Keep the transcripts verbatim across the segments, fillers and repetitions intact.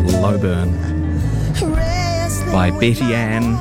Slow Burn by Betty Ann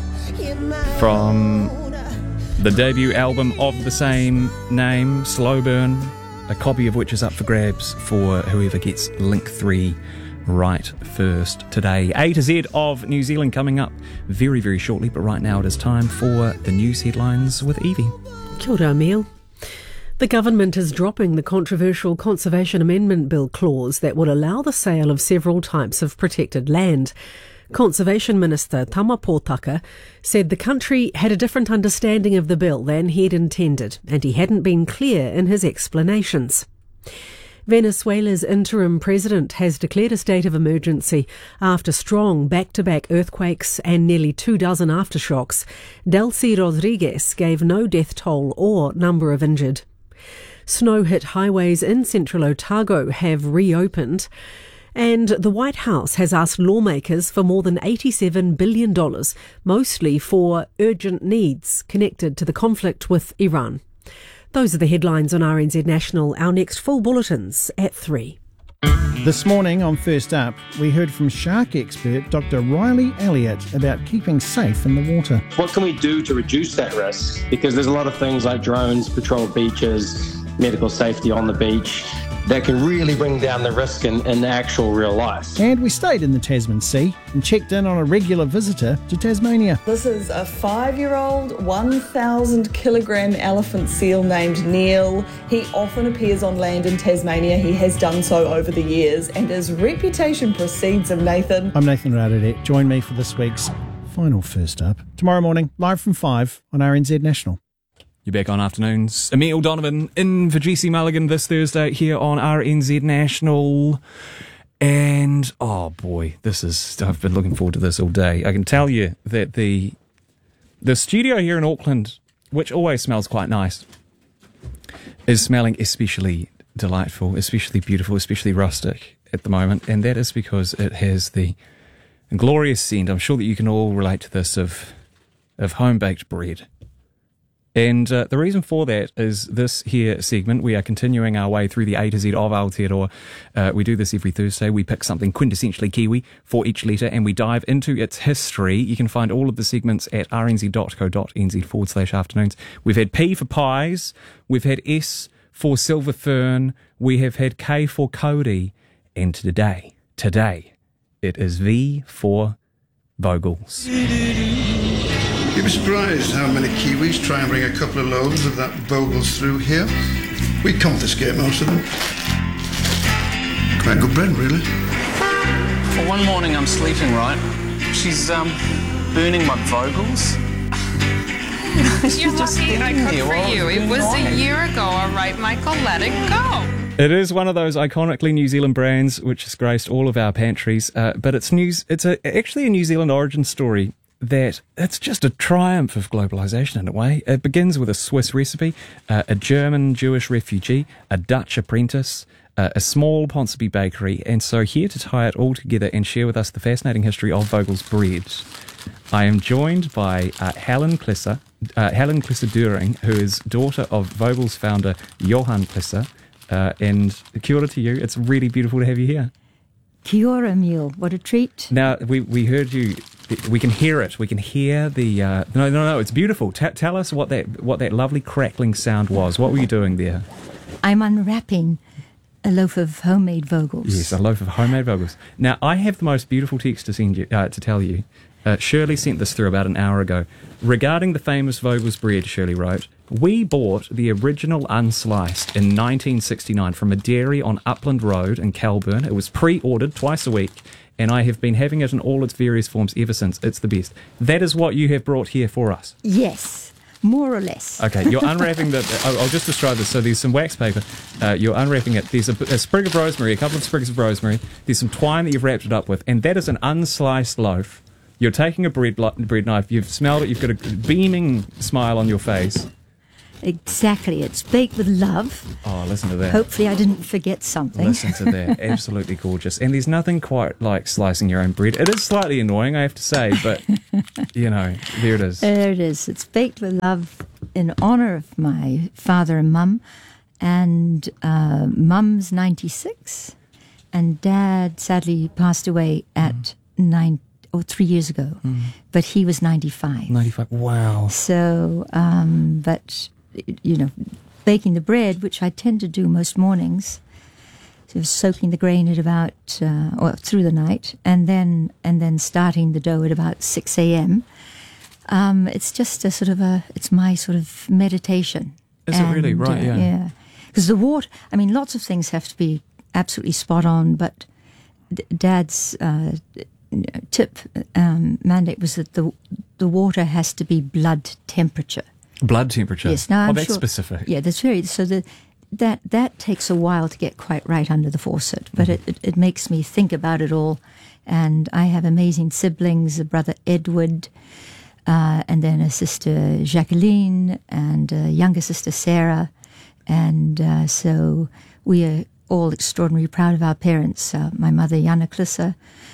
from the debut album of the same name, Slow Burn, a copy of which is up for grabs for whoever gets Link three right first today. A to Z of New Zealand coming up very, very shortly, but right now it is time for the news headlines with Evie. Kia ora, Emile. The government is dropping the controversial Conservation Amendment Bill clause that would allow the sale of several types of protected land. Conservation Minister Tama Potaka said the country had a different understanding of the bill than he'd intended, and he hadn't been clear in his explanations. Venezuela's interim president has declared a state of emergency after strong back-to-back earthquakes and nearly two dozen aftershocks. Delcy Rodriguez gave no death toll or number of injured. Snow-hit highways in central Otago have reopened, and the White House has asked lawmakers for more than eighty-seven billion dollars, mostly for urgent needs connected to the conflict with Iran. Those are the headlines on R N Z National. Our next full bulletin's at three. This morning on First Up, we heard from shark expert Doctor Riley Elliott about keeping safe in the water. What can we do to reduce that risk? Because there's a lot of things like drones, patrol beaches, medical safety on the beach that can really bring down the risk in, in actual real life. And we stayed in the Tasman Sea and checked in on a regular visitor to Tasmania. This is a five-year-old, one thousand kilogram elephant seal named Neil. He often appears on land in Tasmania. He has done so over the years, and his reputation precedes him, Nathan. I'm Nathan Radadek. Join me for this week's final First Up. Tomorrow morning, live from five on R N Z National. You're back on Afternoons. Emile Donovan in for G C Mulligan this Thursday here on R N Z National. And, oh boy, this is, I've been looking forward to this all day. I can tell you that the the studio here in Auckland, which always smells quite nice, is smelling especially delightful, especially beautiful, especially rustic at the moment. And that is because it has the glorious scent, I'm sure that you can all relate to this, of, of home-baked bread. And uh, the reason for that is this here segment. We are continuing our way through the A to Z of Aotearoa. Uh, we do this every Thursday. We pick something quintessentially Kiwi for each letter and we dive into its history. You can find all of the segments at rnz.co.nz forward slash afternoons. We've had P for pies. We've had S for silver fern. We have had K for Cody. And today, today, it is V for Vogels. You'd be surprised how many Kiwis try and bring a couple of loads of that Vogels through here. We confiscate most of them. Quite good bread, really. For one morning I'm sleeping right. She's um burning my Vogels. You're lucky I cooked for you. It was a year ago, all right, Michael, let it go. It is one of those iconically New Zealand brands which has graced all of our pantries, uh, but it's news. It's a, actually a New Zealand origin story that it's just a triumph of globalisation in a way. It begins with a Swiss recipe, uh, a German Jewish refugee, a Dutch apprentice, uh, a small Ponsonby bakery, and so here to tie it all together and share with us the fascinating history of Vogel's bread, I am joined by uh, Helen Klisser, uh, Helen Klisser-During, who is daughter of Vogel's founder Johann Klisser, uh, and kia ora to you. It's really beautiful to have you here. Kia ora, Emile. What a treat. Now, we, we heard you, we can hear it, we can hear the, uh, no, no, no, it's beautiful. T- tell us what that what that lovely crackling sound was. What were you doing there? I'm unwrapping a loaf of homemade Vogels. Yes, a loaf of homemade Vogels. Now, I have the most beautiful text to send you, uh, to tell you. Uh, Shirley sent this through about an hour ago. Regarding the famous Vogel's bread, Shirley wrote, we bought the original unsliced in nineteen sixty-nine from a dairy on Upland Road in Kelburn. It was pre-ordered twice a week, and I have been having it in all its various forms ever since. It's the best. That is what you have brought here for us. Yes, more or less. Okay, you're unwrapping the... I'll, I'll just describe this. So there's some wax paper. Uh, you're unwrapping it. There's a, a sprig of rosemary, a couple of sprigs of rosemary. There's some twine that you've wrapped it up with, and that is an unsliced loaf. You're taking a bread bread knife, you've smelled it, you've got a beaming smile on your face. Exactly, it's baked with love. Oh, listen to that. Hopefully I didn't forget something. Listen to that, absolutely gorgeous. And there's nothing quite like slicing your own bread. It is slightly annoying, I have to say, but, you know, there it is. There it is. It's baked with love in honour of my father and mum. And uh, mum's ninety-six and Dad sadly passed away at mm. nine or three years ago, mm. but he was ninety-five. ninety-five. Wow. So, um, but you know, baking the bread, which I tend to do most mornings, so soaking the grain at about uh, or through the night, and then and then starting the dough at about six a.m. Um, it's just a sort of a, it's my sort of meditation. Is and, it really? Right, uh, yeah. Yeah. Because the water, I mean, lots of things have to be absolutely spot on, but d- Dad's uh, tip um, mandate was that the the water has to be blood temperature. Blood temperature? Yes. Now, oh, I'm that's sure, specific. Yeah, that's very, so the, that, that takes a while to get quite right under the faucet, but mm-hmm. it, it, it makes me think about it all. And I have amazing siblings, a brother Edward, Uh, and then a sister Jacqueline, and a younger sister Sarah, and uh, so we are all extraordinarily proud of our parents. Uh, my mother Jana Klisser,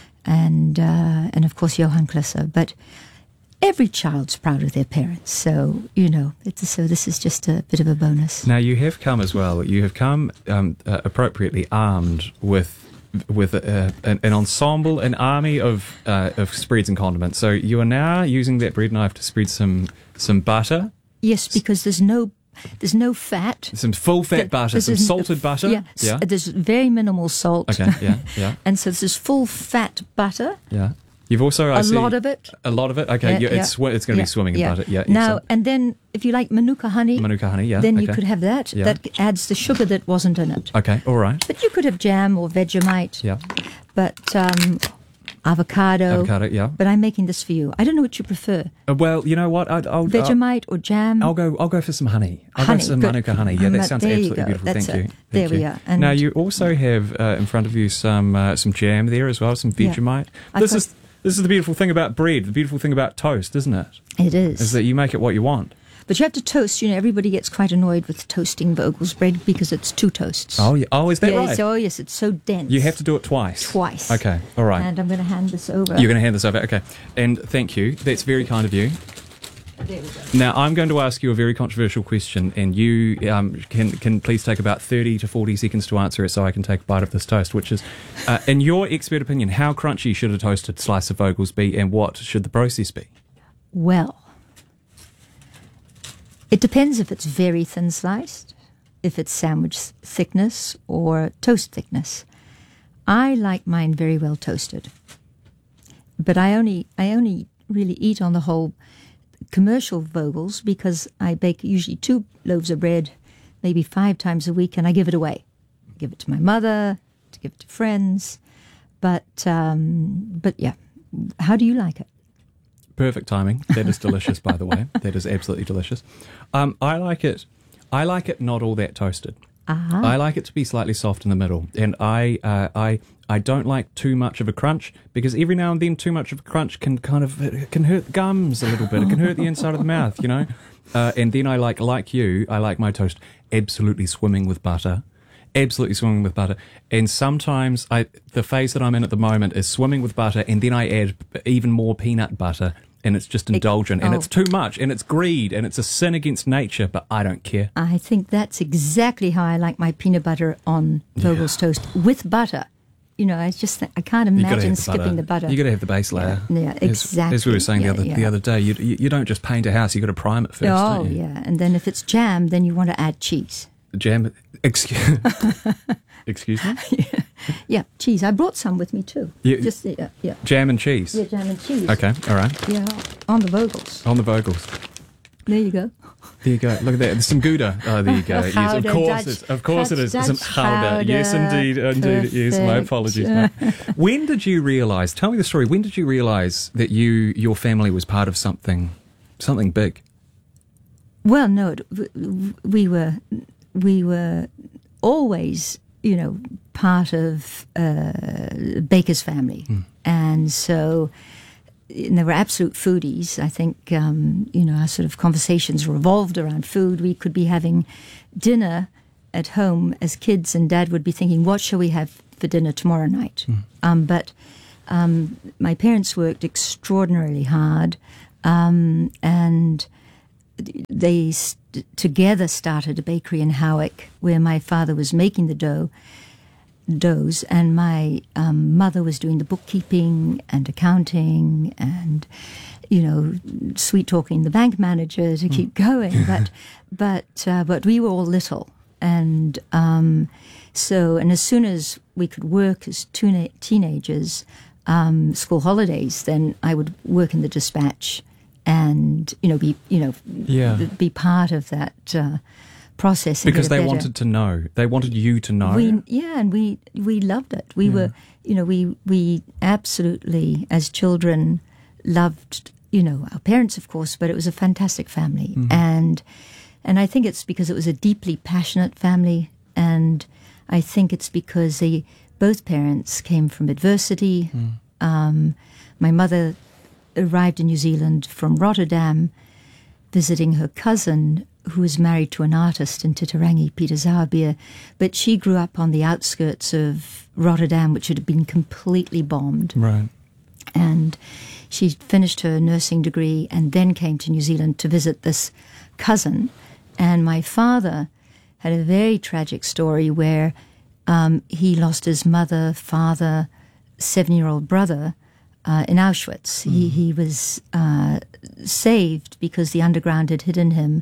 and uh, and of course Johan Klisser. But every child's proud of their parents, so you know. It's, so this is just a bit of a bonus. Now you have come as well. You have come um, uh, appropriately armed with. with a, an, an ensemble, an army of uh, of spreads and condiments. So you are now using that bread knife to spread some some butter. Yes, because there's no there's no fat. Some full fat butter, some salted butter. Yeah, yeah. There's very minimal salt. Okay, yeah, yeah. And so this is full fat butter. Yeah. You've also I a see, lot of it. A lot of it. Okay, yeah, yeah, yeah. it's it's going to yeah, be swimming yeah. in butter. Yeah. Now excellent. and then, if you like Manuka honey, Manuka honey, yeah. then okay. you could have that. Yeah. That adds the sugar that wasn't in it. Okay, all right. But you could have jam or Vegemite. Yeah. But um, avocado. Avocado, yeah. But I'm making this for you. I don't know what you prefer. Uh, well, you know what? I'd, I'll Vegemite I'll, or jam. I'll go. I'll go for some honey. I'll honey, go for some good. Manuka honey. Yeah, that um, sounds there absolutely you beautiful. That's Thank it. you. There Thank we you. are. And now you also have uh, in front of you some uh, some jam there as well, some Vegemite. Yeah. This is this is the beautiful thing about bread. The beautiful thing about toast, isn't it? It is. Is that you make it what you want. But you have to toast. You know, everybody gets quite annoyed with toasting Vogel's bread because it's two toasts. Oh, yeah. Oh, is that yes, right? Oh, yes. It's so dense. You have to do it twice. Twice. Okay. All right. And I'm going to hand this over. You're going to hand this over. Okay. And thank you. That's very kind of you. There we go. Now, I'm going to ask you a very controversial question, and you um, can can please take about thirty to forty seconds to answer it so I can take a bite of this toast, which is, uh, in your expert opinion, how crunchy should a toasted slice of Vogel's be, and what should the process be? Well, it depends if it's very thin sliced, if it's sandwich thickness or toast thickness. I like mine very well toasted, but I only I only really eat on the whole commercial Vogels because I bake usually two loaves of bread, maybe five times a week, and I give it away. I give it to my mother, to give it to friends, but um, but yeah, how do you like it? Perfect timing. That is delicious, by the way. That is absolutely delicious. Um, I like it. I like it not all that toasted. Uh-huh. I like it to be slightly soft in the middle, and I, uh, I, I don't like too much of a crunch because every now and then too much of a crunch can kind of it can hurt the gums a little bit. It can hurt the inside of the mouth, you know. Uh, and then I like like you. I like my toast absolutely swimming with butter. Absolutely swimming with butter. And sometimes I, the phase that I'm in at the moment is swimming with butter, and then I add even more peanut butter, and it's just indulgent, and oh. it's too much, and it's greed, and it's a sin against nature, but I don't care. I think that's exactly how I like my peanut butter on Vogel's Yeah. toast, with butter. You know, I just think, I can't You gotta imagine have the skipping butter. the butter. You got to have the base layer. Yeah, yeah, As- exactly. As, we were saying Yeah, the other yeah. the other day, you, you you don't just paint a house; you got to prime it first. Oh, don't you? yeah. And then if it's jam, then you want to add cheese. Jam. Excuse. Excuse me. yeah. yeah, cheese. I brought some with me too. You- Just yeah, yeah. Jam and cheese. Yeah, jam and cheese. Okay. All right. Yeah, on the Vogels. On the Vogels. There you go. There you go. Look at that. There's some Gouda. Oh, there you go. Yes, of Gouda, course. Dutch- It's, of course it is. Dutch Some Gouda. Yes, powder. indeed. Indeed. Yes. My Perfect. apologies. mate. When did you realise? Tell me the story. When did you realise that you, your family, was part of something, something big? Well, no, it, w- we were we were always, you know, part of uh, Baker's family, Mm. and so and they were absolute foodies. I think um, you know, our sort of conversations revolved around food. We could be having dinner at home as kids, and Dad would be thinking, "What shall we have for dinner tomorrow night?" Mm. Um, but um, my parents worked extraordinarily hard, um, and they st- together started a bakery in Howick where my father was making the dough. those, and my um, mother was doing the bookkeeping and accounting and, you know, sweet talking the bank manager to mm. keep going. But but uh, but we were all little, and um, so and as soon as we could work as tuna- teenagers, um, school holidays, then I would work in the dispatch, and you know be you know yeah. be, be part of that. Uh, process because they better. wanted to know. They wanted you to know. We, yeah, and we we loved it. We yeah. were, you know, we we absolutely, as children, loved, you know, our parents, of course, but it was a fantastic family, mm-hmm. and and I think it's because it was a deeply passionate family, and I think it's because they both parents came from adversity. Mm. Um, my mother arrived in New Zealand from Rotterdam, visiting her cousin, who was married to an artist in Titirangi, Peter Zauerbier, but she grew up on the outskirts of Rotterdam, which had been completely bombed. Right. And she finished her nursing degree and then came to New Zealand to visit this cousin. And my father had a very tragic story where um, he lost his mother, father, seven-year-old brother uh, in Auschwitz. Mm. He, he was uh, saved because the underground had hidden him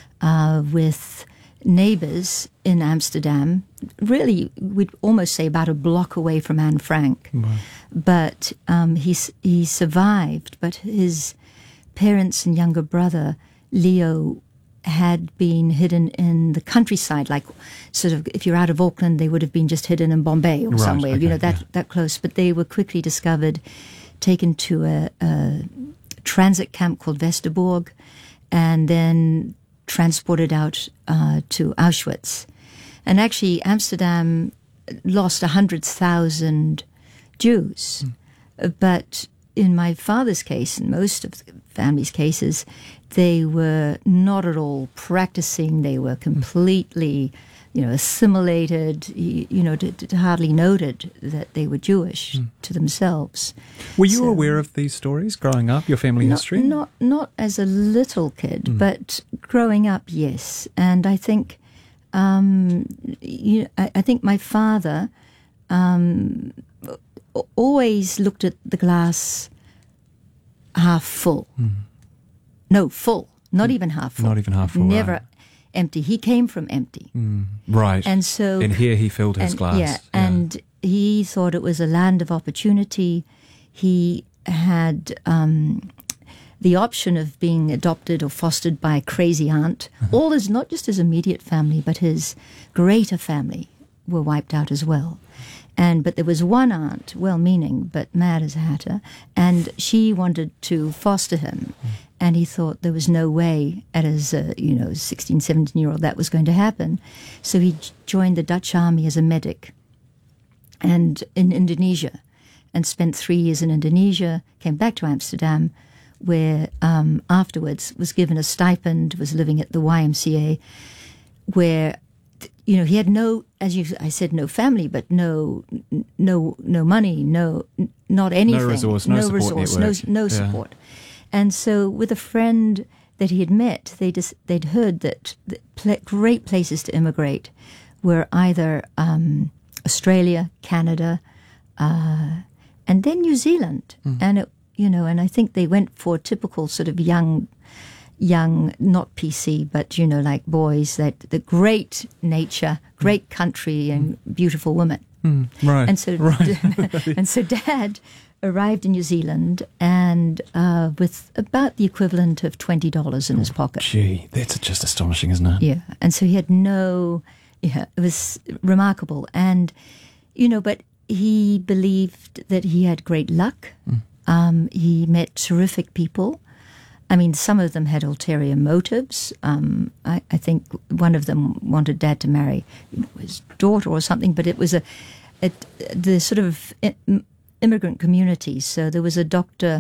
Uh, with neighbours in Amsterdam, really, we'd almost say about a block away from Anne Frank. Wow. But um, he, he survived, but his parents and younger brother, Leo, had been hidden in the countryside, like sort of, if you're out of Auckland, they would have been just hidden in Bombay or right, somewhere, okay, you know, that, yeah. that close. But they were quickly discovered, taken to a, a transit camp called Westerbork, and then transported out uh, to Auschwitz. And actually, Amsterdam lost one hundred thousand Jews. Mm. But in my father's case, and most of the family's cases, they were not at all practicing. They were completely, you know, assimilated, you, you know, d- d- hardly noted that they were Jewish mm. to themselves. Were you so, aware of these stories growing up, your family not, history? Not not as a little kid, mm. but growing up, yes. And I think, um, you know, I, I think my father um, always looked at the glass half full. Mm. No, full. Not mm. even half full. Not even half full. Never. Right. Empty. He came from empty. Mm, right. And so and here he filled his and, glass. Yeah, yeah. And he thought it was a land of opportunity. He had um, the option of being adopted or fostered by a crazy aunt. Uh-huh. All his, not just his immediate family, but his greater family were wiped out as well. And but there was one aunt, well-meaning but mad as a hatter, and she wanted to foster him. Mm. And he thought there was no way at his, uh, you know, sixteen, seventeen-year-old that was going to happen. So he j- joined the Dutch army as a medic and in Indonesia, and spent three years in Indonesia, came back to Amsterdam, where um, afterwards was given a stipend, was living at the Y M C A, where, you know, he had no, as you, I said, no family, but no, no, no money, no, not anything. No resource, no, no support resource, network. no, no yeah. support. And so with a friend that he had met, they just, they'd heard that the pl- great places to immigrate were either um, Australia, Canada, uh, and then New Zealand. Mm. And, it, you know, and I think they went for typical sort of young, young, not P C, but, you know, like boys, that the great nature, great country, and mm. beautiful women. Mm. Right. And so, right. and so Dad arrived in New Zealand and uh, with about the equivalent of twenty dollars in oh, his pocket. Gee, that's just astonishing, isn't it? Yeah. And so he had no, yeah, it was remarkable. And, you know, but he believed that he had great luck. Mm. Um, he met terrific people. I mean, some of them had ulterior motives. Um, I, I think one of them wanted Dad to marry his daughter or something, but it was a, a the sort of immigrant community. So there was a Doctor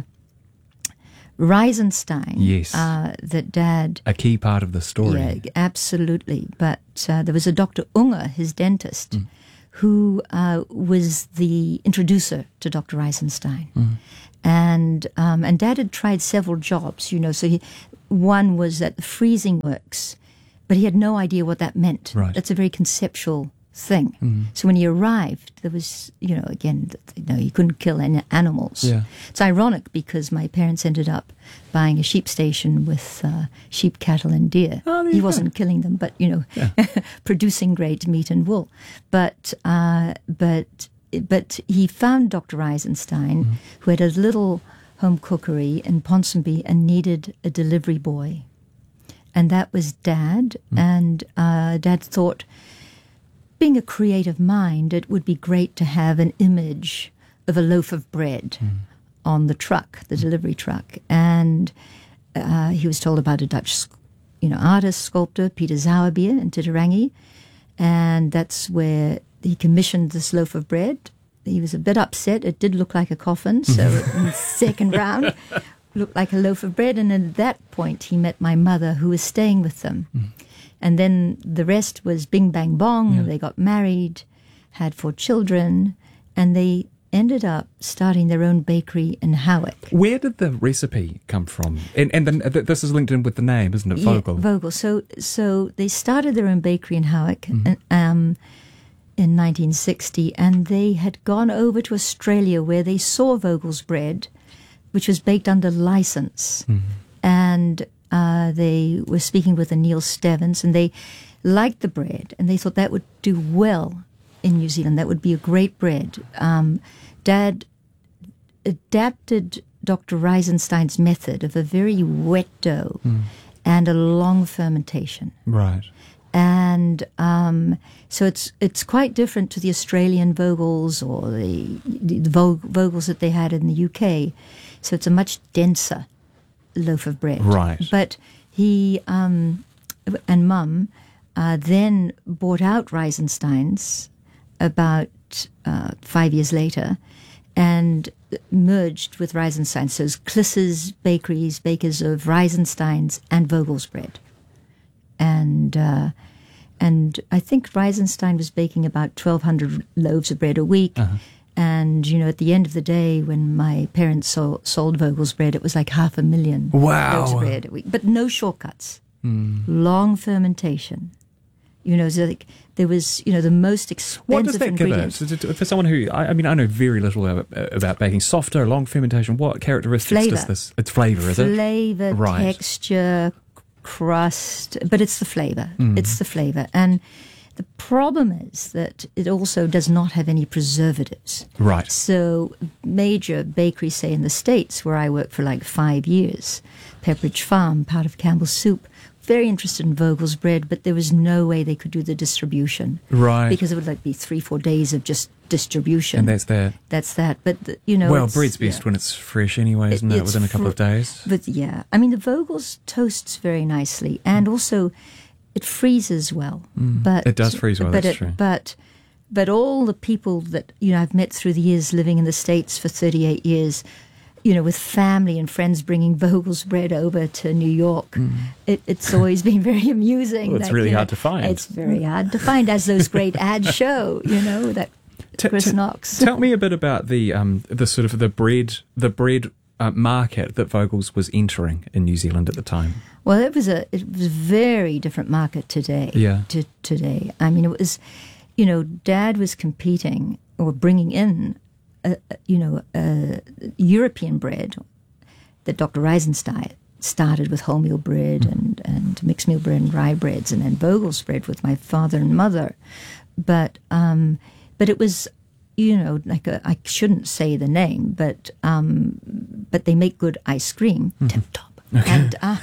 Reisenstein. Yes. Uh, that Dad... A key part of the story. Yeah, absolutely. But uh, there was a Doctor Unger, his dentist, mm. who uh, was the introducer to Doctor Reisenstein. Mm. And um, and Dad had tried several jobs, you know. So he, one was at the freezing works, but he had no idea what that meant. Right. That's a very conceptual thing. Mm. So when he arrived, there was, you know, again, you know, you couldn't kill any animals. Yeah. It's ironic because my parents ended up buying a sheep station with uh, sheep, cattle, and deer. Oh, there he you go. wasn't killing them, but you know, Yeah. producing great meat and wool. But uh, but but he found Doctor Eisenstein, Mm. who had a little home cookery in Ponsonby and needed a delivery boy. And that was Dad. Mm. And uh, Dad thought, being a creative mind, it would be great to have an image of a loaf of bread Mm. on the truck, the delivery truck. And uh, he was told about a Dutch, you know, artist, sculptor, Peter Zauerbier in Titirangi. And that's where he commissioned this loaf of bread. He was a bit upset. It did look like a coffin, so in the second round, looked like a loaf of bread. And at that point, he met my mother, who was staying with them. Mm. And then the rest was bing, bang, bong. Yeah. They got married, had four children, and they ended up starting their own bakery in Howick. Where did the recipe come from? And, and then th- this is linked in with the name, isn't it? Vogel. Yeah, Vogel. So, so they started their own bakery in Howick Mm-hmm. and, um, in nineteen sixty, and they had gone over to Australia where they saw Vogel's bread, which was baked under license. Mhm. And uh, they were speaking with a Neil Stevens, and they liked the bread, and they thought that would do well in New Zealand. That would be a great bread. Um, Dad adapted Doctor Eisenstein's method of a very wet dough Mm. and a long fermentation. Right. And um, so it's it's quite different to the Australian Vogels or the, the Vo- Vogels that they had in the U K. So it's a much denser loaf of bread. Right. But he um, and Mum uh, then bought out Reisenstein's about uh, five years later and merged with Reisenstein's. So it's Clisses Bakeries, bakers of Reisenstein's and Vogel's bread. And uh, and I think Reisenstein was baking about twelve hundred loaves of bread a week. Uh-huh. And, you know, at the end of the day, when my parents sold, sold Vogel's bread, it was like half a million Wow. loaves of bread a week. But no shortcuts. Mm. Long fermentation. You know, so like there was, you know, the most expensive What does that give ingredients. it? For someone who, I, I mean, I know very little about, about baking. Softer, long fermentation, what characteristics Flavour. does this? It's flavour, is it? Flavour, Right. texture, crust, but it's the flavour. Mm. It's the flavour. And the problem is that it also does not have any preservatives. Right. So major bakeries, say in the States, where I worked for like five years, Pepperidge Farm, part of Campbell's Soup, very interested in Vogel's bread, but there was no way they could do the distribution. Right. Because it would like be three, four days of just distribution. And that's that. That's that. But, the, you know. Well, it's- bread's best yeah. when it's fresh anyway, isn't it? It's Within a couple fr- of days. But yeah, I mean, the Vogel's toasts very nicely, and also it freezes well. Mm. But It does freeze well, but that's it, true. But but all the people that you know I've met through the years living in the States for thirty-eight years, you know, with family and friends bringing Vogel's bread over to New York, Mm. it, it's always been very amusing. Well, it's that, really you know, hard to find. It's very hard to find, as those great ads show. You know that T- Chris t- Knox. Tell me a bit about the um the sort of the bread the bread uh, market that Vogel's was entering in New Zealand at the time. Well, it was a it was a very different market today. Yeah. To today, I mean, it was, you know, Dad was competing or bringing in, a, a, you know, a European bread that Doctor Eisenstein started with wholemeal bread Mm. and and mixed meal bread and rye breads, and then Vogel's bread with my father and mother, but um, but it was. You know, like a, I shouldn't say the name, but um, but they make good ice cream, Mm-hmm. tip top, and uh,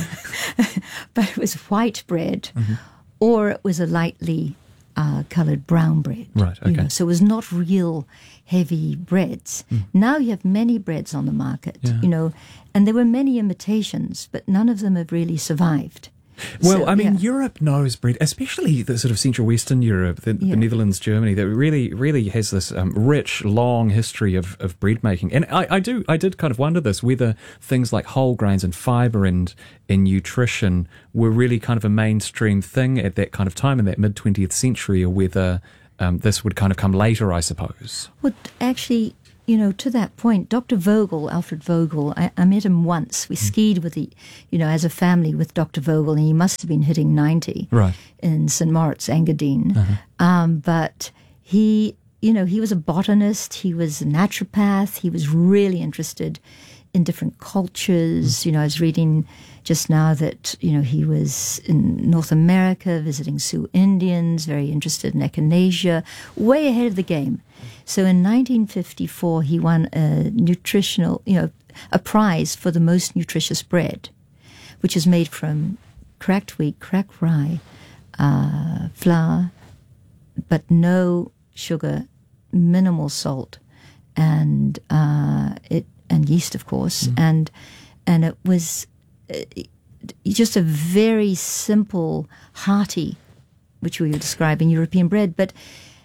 but it was white bread, Mm-hmm. or it was a lightly uh, coloured brown bread. Right, you okay. know, so it was not real heavy breads. Mm. Now you have many breads on the market, Yeah. you know, and there were many imitations, but none of them have really survived. Well, So, I mean, yeah. Europe knows bread, especially the sort of Central Western Europe, the, Yeah. the Netherlands, Germany, that really, really has this um, rich, long history of, of bread making. And I, I do, I did kind of wonder this, whether things like whole grains and fibre and, and nutrition were really kind of a mainstream thing at that kind of time in that mid twentieth century, or whether um, this would kind of come later, I suppose. Well, actually, you know, to that point, Doctor Vogel, Alfred Vogel, I, I met him once. We mm. skied with the, you know, as a family with Doctor Vogel, and he must have been hitting ninety right. in Saint Moritz, Engadine. Uh-huh. Um, but he, you know, he was a botanist, he was a naturopath, he was really interested in different cultures. Mm. You know, I was reading just now that, you know, he was in North America visiting Sioux Indians, very interested in echinacea, way ahead of the game. So in nineteen fifty-four, he won a nutritional, you know, a prize for the most nutritious bread, which is made from cracked wheat, cracked rye, uh, flour, but no sugar, minimal salt, and uh, it and yeast, of course, mm. and and it was uh, just a very simple, hearty, which we were describing, European bread, but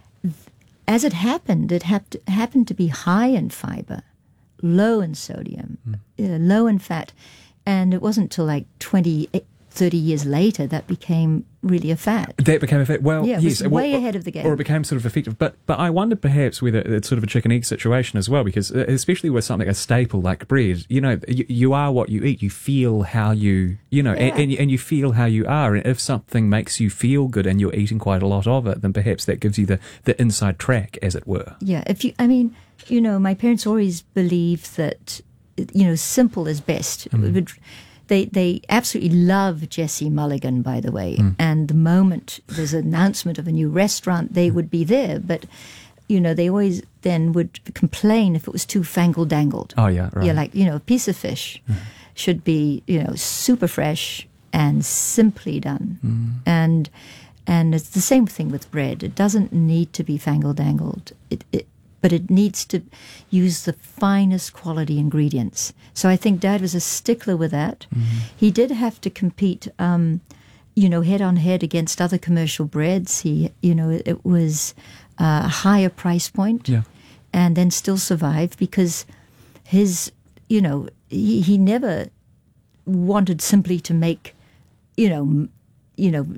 as it happened, it hap- happened to be high in fiber, low in sodium, mm. uh, low in fat. And it wasn't till like twenty, thirty years later that became really a fad. That became a fad. Well, yeah, it yes. was way well, ahead of the game. Or it became sort of effective. But but I wonder perhaps whether it's sort of a chicken egg situation as well, because especially with something, a staple like bread, you know, you, you are what you eat. You feel how you, you know, Yeah. and, and, and you feel how you are. And if something makes you feel good and you're eating quite a lot of it, then perhaps that gives you the, the inside track, as it were. Yeah, if you, I mean, you know, my parents always believed that, you know, simple is best. Mm. It would, They they absolutely love Jessie Mulligan, by the way. Mm. And the moment there's an announcement of a new restaurant, they would be there. But, you know, they always then would complain if it was too fangle-dangled. Oh, yeah, right. Yeah, like, you know, a piece of fish Mm. should be, you know, super fresh and simply done. Mm. And and it's the same thing with bread. It doesn't need to be fangle-dangled. It, it but it needs to use the finest quality ingredients. So I think Dad was a stickler with that. Mm-hmm. He did have to compete, um, you know, head on head against other commercial breads. He, you know, it, it was uh, a higher price point, Yeah. and then still survive because his, you know, he, he never wanted simply to make, you know, m- you know,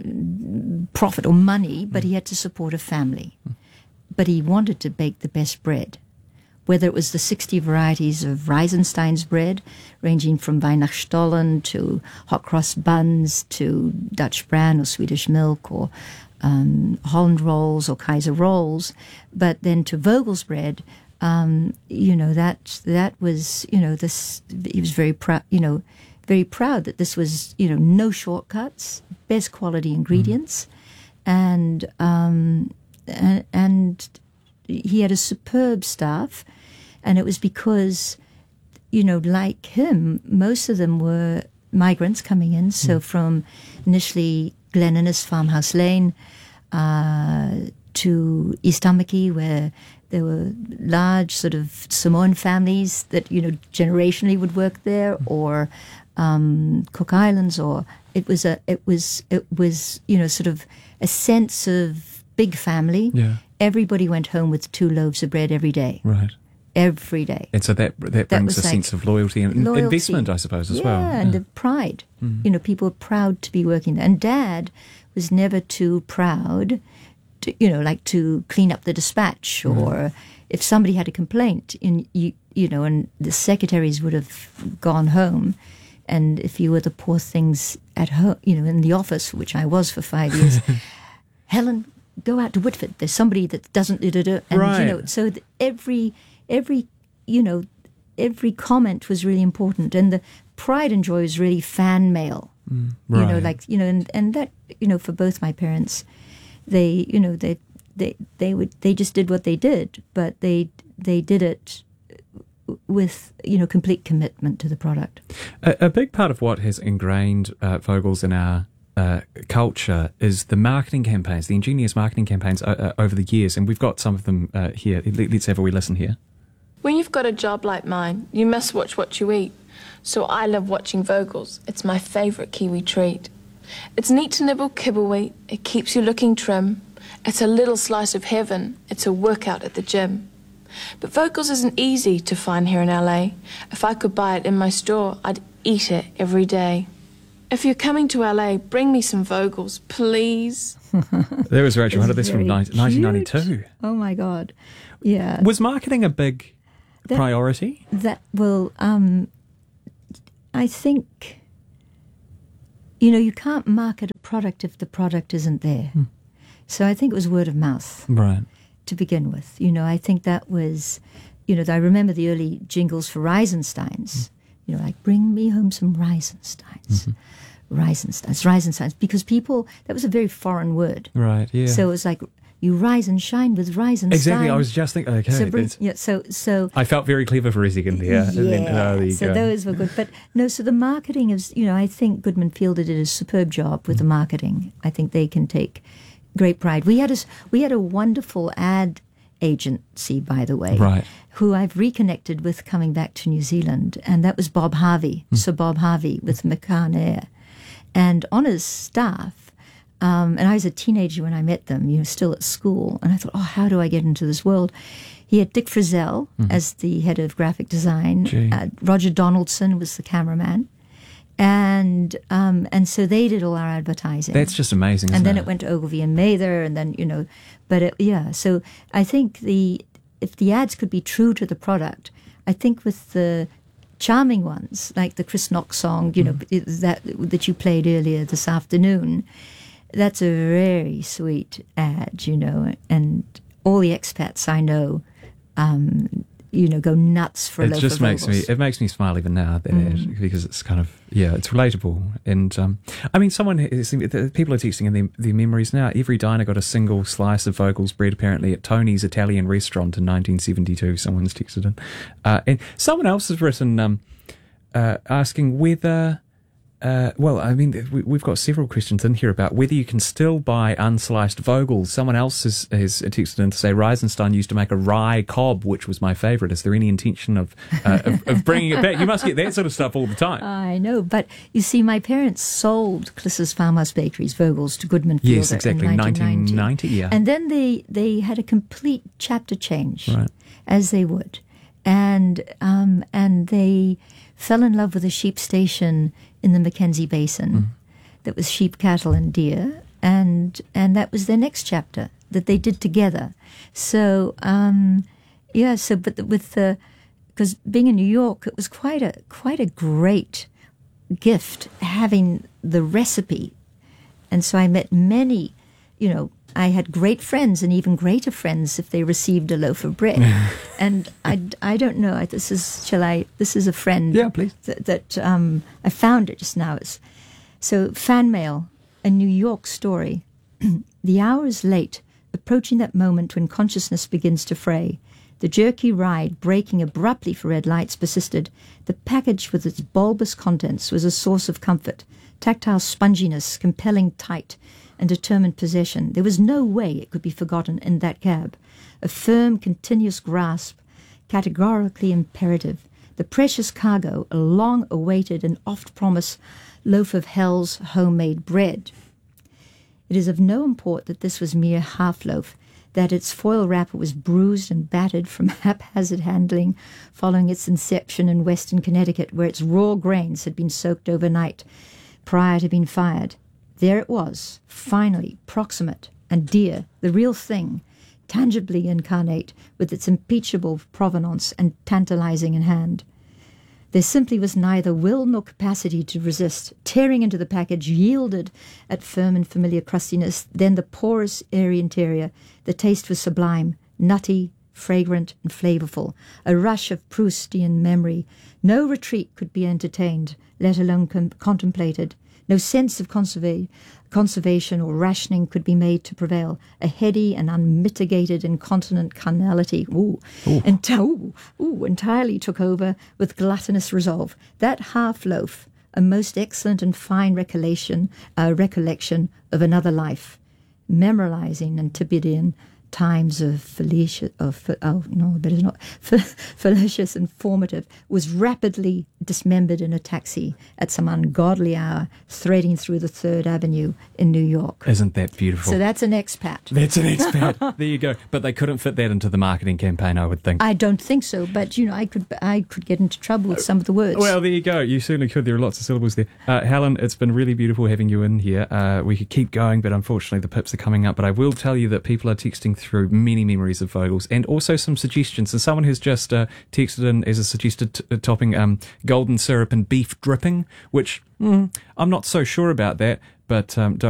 profit or money, but he had to support a family. Mm. But he wanted to bake the best bread, whether it was the sixty varieties of Reisenstein's bread, ranging from Weihnachtsstollen to hot cross buns to Dutch bran or Swedish milk or um, Holland rolls or Kaiser rolls, but then to Vogel's bread, um, you know, that that was, you know, this, he was very proud, you know, very proud that this was, you know, no shortcuts, best quality ingredients, mm. and, um, and and he had a superb staff, and it was because, you know, like him, most of them were migrants coming in. So mm. from initially Glen Innes Farmhouse Lane uh, to East Tamaki, where there were large sort of Samoan families that, you know, generationally would work there, mm. or um, Cook Islands, or it was a it was it was you know sort of a sense of big family. Yeah. Everybody went home with two loaves of bread every day. Right. Every day. And so that that brings a like sense of loyalty and loyalty. investment, I suppose, as yeah, well. and Yeah. the pride. Mm. You know, people were proud to be working there. And Dad was never too proud to, you know, like to clean up the dispatch, Mm. or if somebody had a complaint, in you, you know, and the secretaries would have gone home. And if you were the poor things at home, you know, in the office, which I was for five years, Helen, go out to Whitford. There's somebody that doesn't, da, da, da, and Right. you know, so th- every every you know every comment was really important, and the pride and joy was really fan mail. Mm, You know, right. like you know, and, and that you know, for both my parents, they you know they they they would they just did what they did, but they they did it with, you know, complete commitment to the product. A, a big part of what has ingrained uh, Vogel's in our uh, culture is the marketing campaigns, the ingenious marketing campaigns uh, uh, over the years, and we've got some of them uh, here. Let, let's have a wee listen here. When you've got a job like mine, you must watch what you eat. So I love watching Vogel's. It's my favourite Kiwi treat. It's neat to nibble kibble wheat. It keeps you looking trim. It's a little slice of heaven. It's a workout at the gym. But Vogel's isn't easy to find here in L A. If I could buy it in my store, I'd eat it every day. If you're coming to L A, bring me some Vogel's, please. There was Rachel It's Hunter. That's from very nineteen ninety-two. Oh my God. Yeah. Was marketing a big That- priority? That will, um, I think, you know, you can't market a product if the product isn't there. Hmm. So I think it was word of mouth Right. to begin with. You know, I think that was, you know, I remember the early jingles for Reisensteins. Mm. You know, like, bring me home some Reisensteins. Mm-hmm. Reisensteins, Reisensteins. Because people, that was a very foreign word. Right, yeah. So it was like, you rise and shine with Reisenstein. Exactly, I was just thinking, okay. So, bring, it's- yeah, so, so I felt very clever for a second there. yeah, and then, oh, there you so go. those were good. But no, so the marketing is, you know, I think Goodman Fielder did a superb job with the marketing. I think they can take great pride. We had a, we had a wonderful ad agency, by the way, Right. who I've reconnected with coming back to New Zealand, and that was Bob Harvey, Mm. Sir Bob Harvey with McCann Air. And on his staff, um, and I was a teenager when I met them, you know, still at school, and I thought, oh, how do I get into this world? He had Dick Frizzell Mhm. as the head of graphic design. Gee. Uh, Roger Donaldson was the cameraman. And um, and so they did all our advertising. That's just amazing, isn't And then it? it went to Ogilvy and Mather, and then, you know, but it, yeah, so I think the if the ads could be true to the product, I think with the charming ones, like the Chris Knox song, you know, that that you played earlier this afternoon, that's a very sweet ad, you know, and all the expats I know, um, you know, go nuts for a It loaf just of makes me Vogels. it makes me smile even now that Mm. ad, because it's kind of yeah it's relatable. And um, I mean, someone is, people are texting in their, their memories now. Every diner got a single slice of Vogel's bread apparently at Tony's Italian restaurant in nineteen seventy-two. Someone's texted in, uh, and someone else has written um, uh, asking whether. Uh, well, I mean, we, we've got several questions in here about whether you can still buy unsliced Vogels. Someone else has, has texted in to say Reisenstein used to make a rye cob, which was my favourite. Is there any intention of, uh, of of bringing it back? You must get that sort of stuff all the time. I know, but you see, my parents sold Clissa's Farmhouse Bakeries Vogels to Goodman Fielder Yes, exactly, in nineteen ninety. nineteen ninety, yeah. And then they, they had a complete chapter change, Right. as they would. And um, and they fell in love with a sheep station in the Mackenzie Basin Mm. that was sheep, cattle, and deer. And and that was their next chapter that they did together. So, um, yeah, so, but the, with the, because being in New York, it was quite a quite a great gift having the recipe. And so I met many, you know, I had great friends and even greater friends if they received a loaf of bread. And I, I don't know, I, this is, shall I, this is a friend. Yeah, please. That, that um, I found it just now. It's, so fan mail, a New York story. The hour is late, approaching that moment when consciousness begins to fray. The jerky ride, breaking abruptly for red lights, persisted. The package with its bulbous contents was a source of comfort, tactile sponginess, compelling tight and determined possession. There was no way it could be forgotten in that cab. A firm, continuous grasp, categorically imperative. The precious cargo, a long-awaited and oft-promised loaf of hell's homemade bread. It is of no import that this was mere half-loaf, that its foil wrapper was bruised and battered from haphazard handling following its inception in western Connecticut, where its raw grains had been soaked overnight prior to being fired. There it was, finally, proximate and dear, the real thing, tangibly incarnate, with its impeachable provenance and tantalizing in hand. There simply was neither will nor capacity to resist. Tearing into the package, yielded at firm and familiar crustiness, then the porous, airy interior. The taste was sublime, nutty, fragrant, and flavorful. A rush of Proustian memory. No retreat could be entertained, let alone com- contemplated. No sense of conserva- conservation or rationing could be made to prevail. A heady and unmitigated incontinent carnality ooh, enti- ooh, ooh, entirely took over with gluttonous resolve. That half-loaf, a most excellent and fine recollection, uh, recollection of another life, memorializing Antipodean times of fallacious, of, oh no, better not, fallacious and formative, was rapidly dismembered in a taxi at some ungodly hour, threading through the Third Avenue in New York. Isn't that beautiful? So that's an expat. That's an expat. There you go. But they couldn't fit that into the marketing campaign, I would think. I don't think so, but you know, I could I could get into trouble with some of the words. Well, there you go. You certainly could. There are lots of syllables there. Uh, Helen, it's been really beautiful having you in here. Uh, we could keep going, but unfortunately the pips are coming up. But I will tell you that people are texting through many memories of Vogels and also some suggestions. And someone who's just uh, texted in as a suggested t- topping um, golden syrup and beef dripping, which mm, I'm not so sure about that, but um, don't